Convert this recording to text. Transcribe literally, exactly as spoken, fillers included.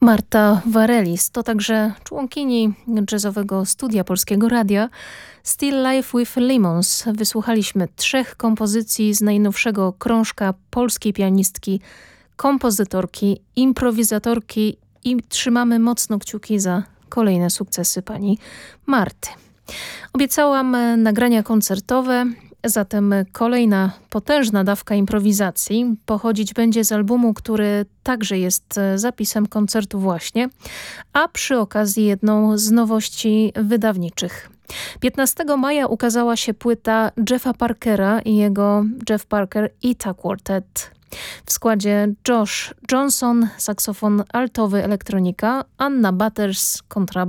Marta Varelis to także członkini jazzowego studia Polskiego Radia. Still Life with Lemons. Wysłuchaliśmy trzech kompozycji z najnowszego krążka polskiej pianistki, kompozytorki, improwizatorki i trzymamy mocno kciuki za kolejne sukcesy pani Marty. Obiecałam nagrania koncertowe, zatem kolejna potężna dawka improwizacji pochodzić będzie z albumu, który także jest zapisem koncertu właśnie, a przy okazji jedną z nowości wydawniczych. piętnastego maja ukazała się płyta Jeffa Parkera i jego Jeff Parker Ita Quartet. W składzie Josh Johnson, saksofon altowy, elektronika, Anna Butters, kontrabas,